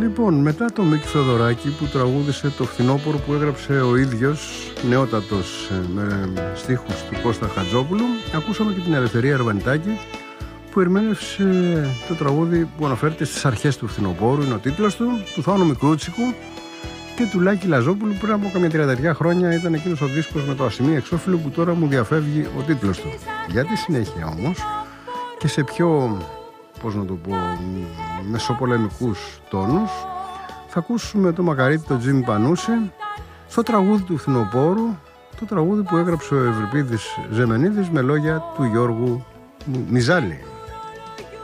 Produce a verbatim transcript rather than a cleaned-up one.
Λοιπόν, μετά το Μίκη Θοδωράκη που τραγούδισε το Φθινόπωρο που έγραψε ο ίδιος, νεότατος, με στίχους του Κώστα Χατζόπουλου, ακούσαμε και την Ελευθερία Αρβανιτάκη που ερμήνευσε το τραγούδι που αναφέρεται στις αρχές του Φθινοπόρου, είναι ο τίτλος του, του Θάνου Μικρούτσικου και του Λάκη Λαζόπουλου. Πριν από καμιά τριάντα χρόνια ήταν εκείνος ο δίσκος με το Ασημί Εξώφυλλο που τώρα μου διαφεύγει ο τίτλος του. Για τη συνέχεια όμως και σε πιο, πώς να το πω, μεσοπολεμικούς τόνους, θα ακούσουμε το Μακαρίτη, το Τζίμι Πανούση, στο τραγούδι του Φθινοπόρου, το τραγούδι που έγραψε ο Ευρυπίδης Ζεμενίδης με λόγια του Γιώργου Μιζάλη.